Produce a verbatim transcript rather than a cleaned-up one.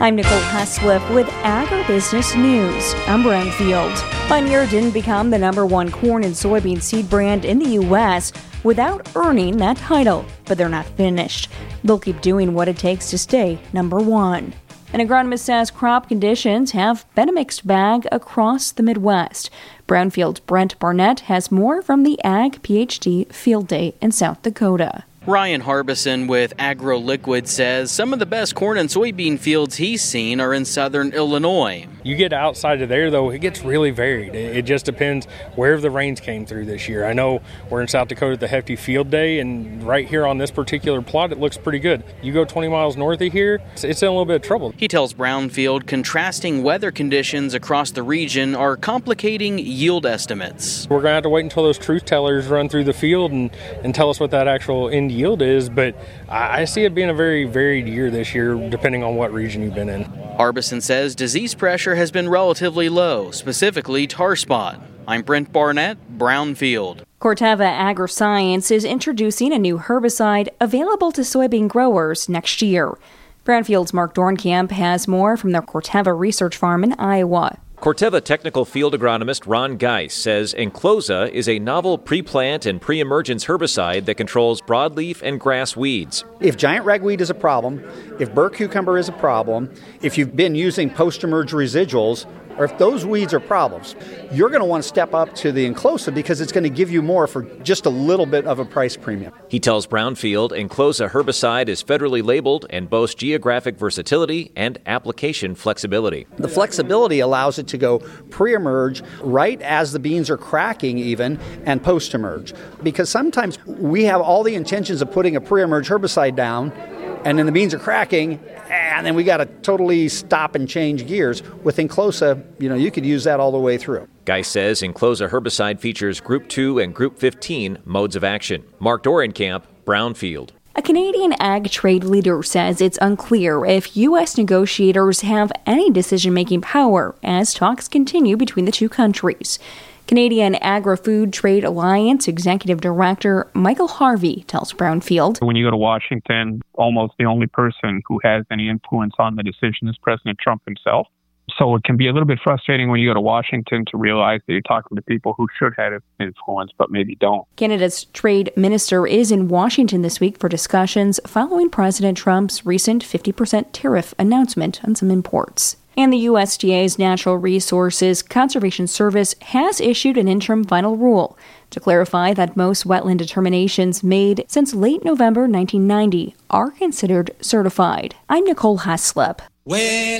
I'm Nicole Heslip with Agribusiness News. I'm Brownfield. Pioneer didn't become the number one corn and soybean seed brand in the U S without earning that title, but they're not finished. They'll keep doing what it takes to stay number one. An agronomist says crop conditions have been a mixed bag across the Midwest. Brownfield's Brent Barnett has more from the Ag PhD Field Day in South Dakota. Ryan Harbison with AgroLiquid says some of the best corn and soybean fields he's seen are in southern Illinois. You get outside of there, though, it gets really varied. It just depends where the rains came through this year. I know we're in South Dakota at the Hefty Field Day, and right here on this particular plot, it looks pretty good. You go twenty miles north of here, it's in a little bit of trouble. He tells Brownfield contrasting weather conditions across the region are complicating yield estimates. We're going to have to wait until those truth tellers run through the field and, and tell us what that actual end yield is, but I see it being a very varied year this year, depending on what region you've been in. Harbison says disease pressure has been relatively low, specifically tar spot. I'm Brent Barnett, Brownfield. Corteva AgriScience is introducing a new herbicide available to soybean growers next year. Brownfield's Mark Dornkamp has more from the Corteva Research Farm in Iowa. Corteva technical field agronomist Ron Geis says Enclosa is a novel pre-plant and pre-emergence herbicide that controls broadleaf and grass weeds. If giant ragweed is a problem, if burr cucumber is a problem, if you've been using post-emerge residuals, or if those weeds are problems, you're going to want to step up to the Enclosa because it's going to give you more for just a little bit of a price premium. He tells Brownfield Enclosa herbicide is federally labeled and boasts geographic versatility and application flexibility. The flexibility allows it to go pre-emerge right as the beans are cracking even and post-emerge. Because sometimes we have all the intentions of putting a pre-emerge herbicide down and then the beans are cracking, and then we got to totally stop and change gears. With Enclosa, you know, you could use that all the way through. Geis says Enclosa herbicide features Group two and Group fifteen modes of action. Mark Dorenkamp, Brownfield. A Canadian ag trade leader says it's unclear if U S negotiators have any decision-making power as talks continue between the two countries. Canadian Agri-Food Trade Alliance Executive Director Michael Harvey tells Brownfield. When you go to Washington, almost the only person who has any influence on the decision is President Trump himself. So it can be a little bit frustrating when you go to Washington to realize that you're talking to people who should have influence but maybe don't. Canada's trade minister is in Washington this week for discussions following President Trump's recent fifty percent tariff announcement on some imports. And the U S D A's Natural Resources Conservation Service has issued an interim final rule to clarify that most wetland determinations made since late November nineteen ninety are considered certified. I'm Nicole Heslip. When